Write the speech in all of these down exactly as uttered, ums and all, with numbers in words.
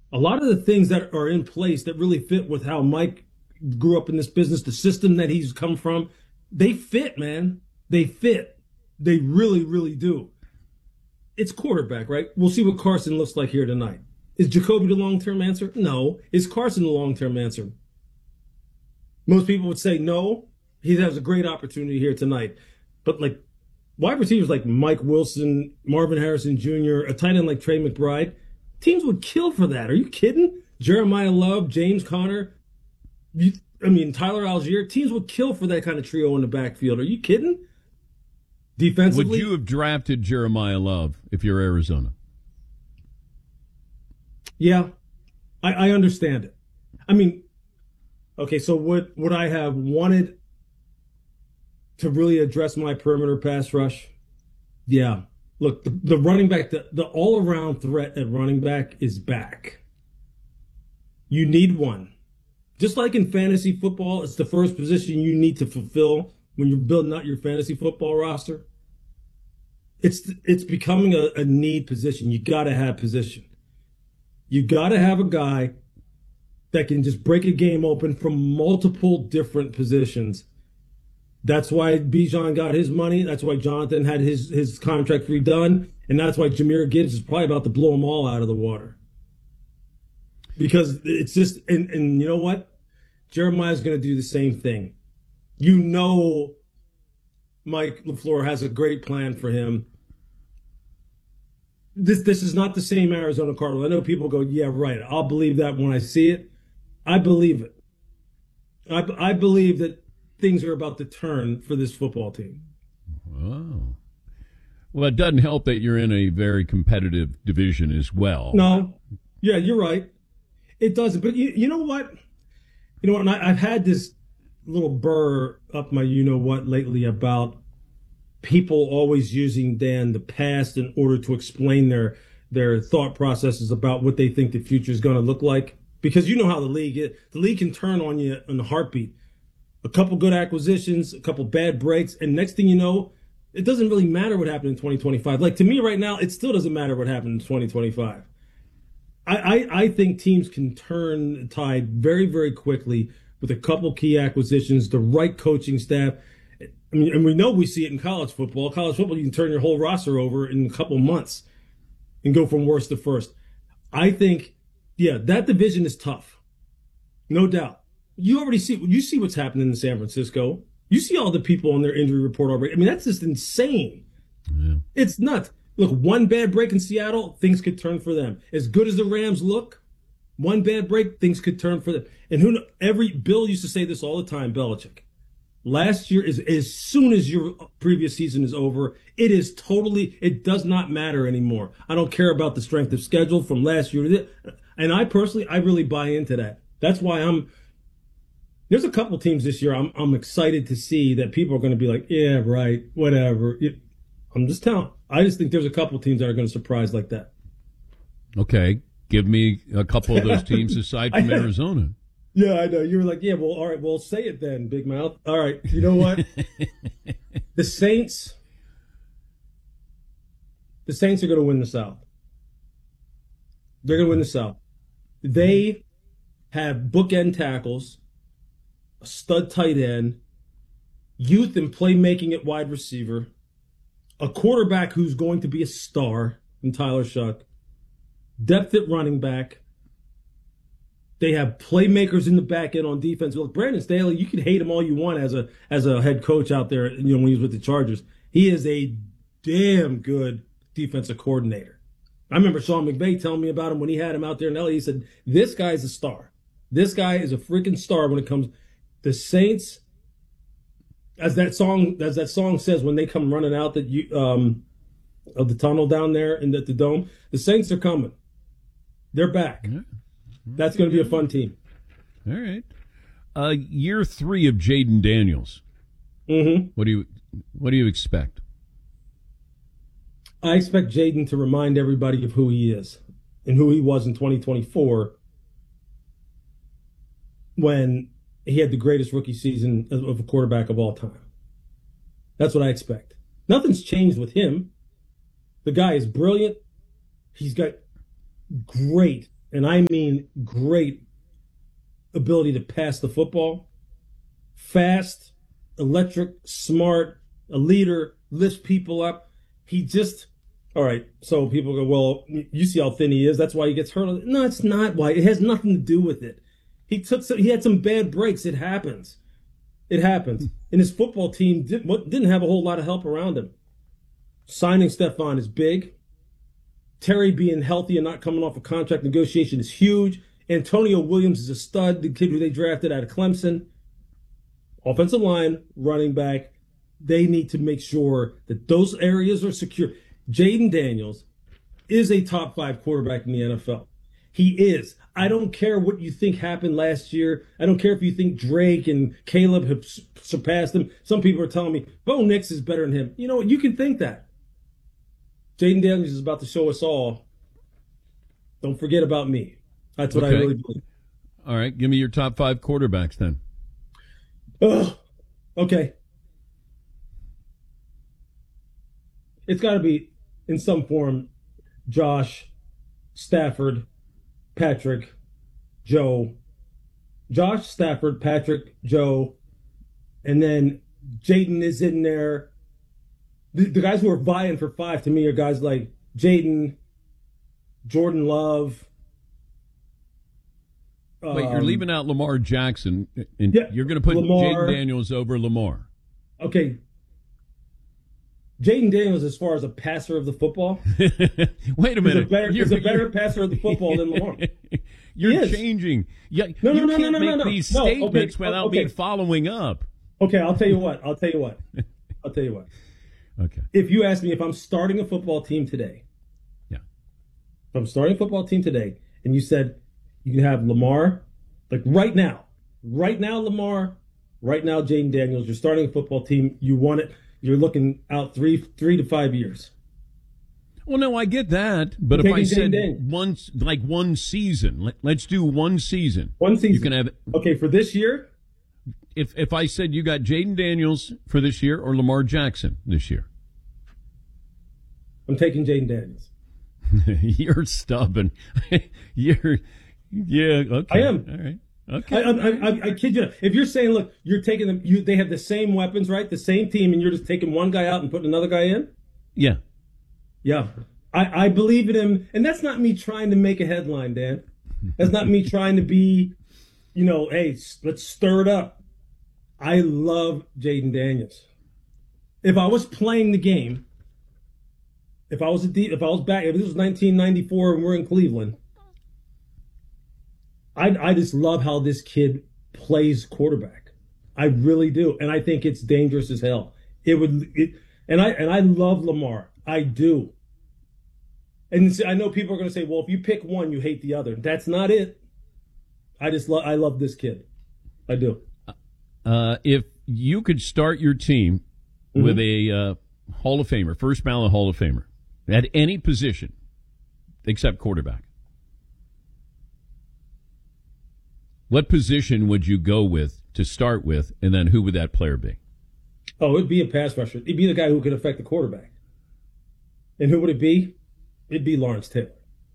A lot of the things that are in place that really fit with how Mike grew up in this business, the system that he's come from, they fit, man. They fit. They really, really do. It's quarterback, right? We'll see what Carson looks like here tonight. Is Jacoby the long-term answer? No. Is Carson the long-term answer? Most people would say no. He has a great opportunity here tonight. But like wide receivers like Mike Wilson, Marvin Harrison Junior, a tight end like Trey McBride, teams would kill for that. Are you kidding? Jeremiah Love, James Conner, you, I mean, Tyler Algier, teams would kill for that kind of trio in the backfield. Are you kidding? Defensively. Would you have drafted Jeremiah Love if you're Arizona? Yeah, I, I understand it. I mean, okay, so would, would I have wanted to really address my perimeter pass rush? Yeah. Look, the, the running back, the, the all-around threat at running back is back. You need one. Just like in fantasy football, it's the first position you need to fulfill when you're building out your fantasy football roster. It's it's becoming a, a need position. You got to have position. You got to have a guy that can just break a game open from multiple different positions. That's why Bijan got his money. That's why Jonathan had his, his contract redone. And that's why Jahmyr Gibbs is probably about to blow them all out of the water. Because it's just, and, and you know what? Jeremiah's going to do the same thing. You know Mike LaFleur has a great plan for him. This this is not the same Arizona Cardinals. I know people go, yeah, right. I'll believe that when I see it. I believe it. I, I believe that things are about to turn for this football team. Oh. Well, it doesn't help that you're in a very competitive division as well. No. Yeah, you're right. It doesn't. But you, you know what? You know what? And I, I've had this little burr up my you-know-what lately about people always using, Dan, the past in order to explain their their thought processes about what they think the future is going to look like. Because you know how the league is. The league can turn on you in a heartbeat. A couple good acquisitions, a couple bad breaks, and next thing you know, it doesn't really matter what happened in twenty twenty-five. Like, to me right now, it still doesn't matter what happened in twenty twenty-five. I, I, I think teams can turn the tide very, very quickly with a couple key acquisitions, the right coaching staff. I mean, and we know we see it in college football. College football, you can turn your whole roster over in a couple months and go from worst to first. I think, yeah, that division is tough. No doubt. You already see, you see what's happening in San Francisco. You see all the people on their injury report already. I mean, that's just insane. Yeah. It's nuts. Look, one bad break in Seattle, things could turn for them. As good as the Rams look, one bad break, things could turn for them. And who, every Bill used to say this all the time, Belichick. Last year is as soon as your previous season is over, it is totally, it does not matter anymore. I don't care about the strength of schedule from last year to this. And I personally, I really buy into that. That's why I'm, there's a couple teams this year I'm I'm excited to see that people are going to be like, yeah, right, whatever. It, I'm just telling. I just think there's a couple teams that are going to surprise like that. Okay. Give me a couple of those teams aside from I, Arizona. Yeah, I know. You were like, yeah, well, all right, well, say it then, Big Mouth. All right, you know what? The Saints, the Saints are going to win the South. They're going to win the South. They have bookend tackles, a stud tight end, youth and playmaking at wide receiver, a quarterback who's going to be a star in Tyler Shuck, depth at running back. They have playmakers in the back end on defense. Look, Brandon Staley, you can hate him all you want as a as a head coach out there, you know, when he was with the Chargers. He is a damn good defensive coordinator. I remember Sean McVay telling me about him when he had him out there in L A. He said, this guy's a star. This guy is a freaking star when it comes. The Saints, as that song as that song says, when they come running out that you um of the tunnel down there in the, the dome, the Saints are coming. They're back. Yeah. That's going to be a fun team. All right. Uh, year three of Jaden Daniels. Mm-hmm. What do you What do you expect? I expect Jaden to remind everybody of who he is and who he was in twenty twenty-four when he had the greatest rookie season of a quarterback of all time. That's what I expect. Nothing's changed with him. The guy is brilliant. He's got great and I mean great ability to pass the football, fast, electric, smart, a leader, lifts people up. He just, all right, so people go, well, you see how thin he is. That's why he gets hurt. No, it's not why. It has nothing to do with it. He took some, he had some bad breaks. It happens. It happens. And his football team did, didn't have a whole lot of help around him. Signing Stephon is big. Terry being healthy and not coming off a contract negotiation is huge. Antonio Williams is a stud, the kid who they drafted out of Clemson. Offensive line, running back, they need to make sure that those areas are secure. Jayden Daniels is a top five quarterback in the N F L. He is. I don't care what you think happened last year. I don't care if you think Drake and Caleb have surpassed him. Some people are telling me Bo Nix is better than him. You know what? You can think that. Jayden Daniels is about to show us all. Don't forget about me. That's what okay. I really believe. All right. Give me your top five quarterbacks then. Oh, okay. It's got to be, in some form, Josh, Stafford, Patrick, Joe. Josh, Stafford, Patrick, Joe. And then Jayden is in there. The, the guys who are vying for five to me are guys like Jayden, Jordan Love. Wait, um, you're leaving out Lamar Jackson, and yeah, you're going to put Lamar. Jayden Daniels over Lamar. Okay. Jayden Daniels, as far as a passer of the football, wait a minute, is a better, you're, is a better passer of the football than Lamar. You're changing. Yeah, no, no, you no, can't no, no, make no, no. these no, statements okay, without okay. me following up. Okay, I'll tell you what. I'll tell you what. I'll tell you what. Okay. If you ask me if I'm starting a football team today, yeah, if I'm starting a football team today, and you said you can have Lamar, like right now, right now, Lamar, right now, Jayden Daniels, you're starting a football team. You want it. You're looking out three, three to five years. Well, no, I get that, but You're if I said Daniels. one, like one season, let, let's do one season. One season. You can have. Okay, for this year. If if I said you got Jayden Daniels for this year or Lamar Jackson this year, I'm taking Jayden Daniels. You're stubborn. You're yeah. Okay. I am. All right. Okay. I, I, I, I kid you not. If you're saying, look, you're taking them, you they have the same weapons, right? The same team, and you're just taking one guy out and putting another guy in. Yeah. Yeah. I, I believe in him, and that's not me trying to make a headline, Dan. That's not me trying to be, you know, hey, let's stir it up. I love Jayden Daniels. If I was playing the game, if I was a deep, if I was back, if this was nineteen ninety-four and we're in Cleveland, I I just love how this kid plays quarterback. I really do, and I think it's dangerous as hell. It would, it, and I and I love Lamar. I do. And I know people are going to say, "Well, if you pick one, you hate the other." That's not it. I just love. I love this kid. I do. Uh, if you could start your team mm-hmm. with a uh, Hall of Famer, first ballot Hall of Famer, at any position except quarterback, what position would you go with to start with, and then who would that player be? Oh, it'd be a pass rusher. It'd be the guy who could affect the quarterback. And who would it be? It'd be Lawrence Taylor.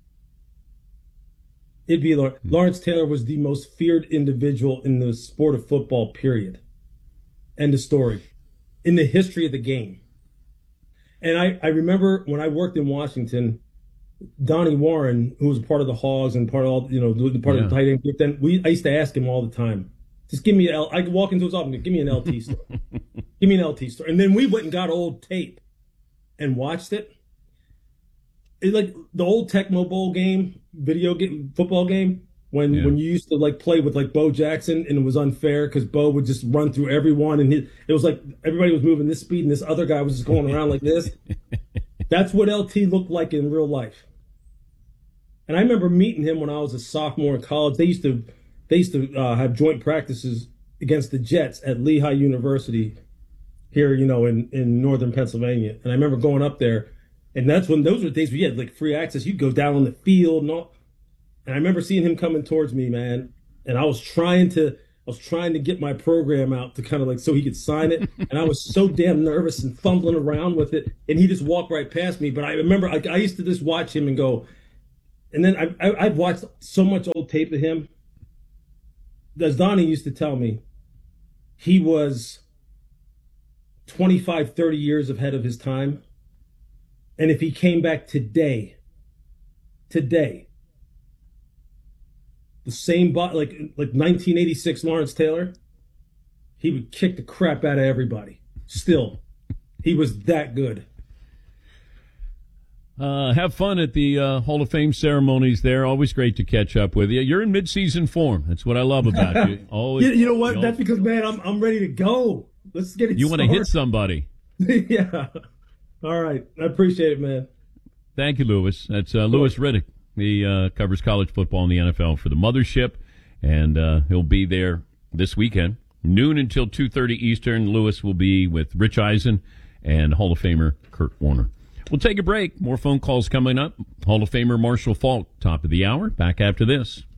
It'd be Lawrence. Mm-hmm. Lawrence Taylor was the most feared individual in the sport of football, period. End of story. In the history of the game. And I, I remember when I worked in Washington, Donnie Warren, who was part of the Hogs and part of all, you know, part yeah. of the tight end group, then we I used to ask him all the time, just give me an L. I could walk into his office and give me an L T story. Give me an L T story. And then we went and got old tape and watched it. It like the old Tecmo Bowl game, video game, football game, when yeah. when you used to like play with like Bo Jackson and it was unfair because Bo would just run through everyone and he, it was like everybody was moving this speed and this other guy was just going around like this. That's what L T looked like in real life. And I remember meeting him when I was a sophomore in college. They used to they used to uh, have joint practices against the Jets at Lehigh University here, you know, in, in northern Pennsylvania. And I remember going up there, and that's when those were the days where you had like free access. You'd go down on the field and all. And I remember seeing him coming towards me, man. And I was trying to I was trying to get my program out to kind of like so he could sign it. And I was so damn nervous and fumbling around with it. And he just walked right past me. But I remember I, I used to just watch him and go, and then I, I, I've watched so much old tape of him. As Donnie used to tell me, he was twenty-five, thirty years ahead of his time. And if he came back today, today, the same bot like like nineteen eighty-six Lawrence Taylor, he would kick the crap out of everybody. Still, he was that good. Uh, have fun at the uh, Hall of Fame ceremonies there. Always great to catch up with you. You're in mid-season form. That's what I love about you. Always, you, you know what? you That's because, man, I'm I'm ready to go. Let's get it You want to hit somebody. Yeah. All right. I appreciate it, man. Thank you, Lewis. That's uh, Lewis Riddick. He uh, covers college football in the N F L for the Mothership, and uh, he'll be there this weekend. Noon until two thirty Eastern. Lewis will be with Rich Eisen and Hall of Famer Kurt Warner. We'll take a break. More phone calls coming up. Hall of Famer Marshall Faulk, top of the hour. Back after this.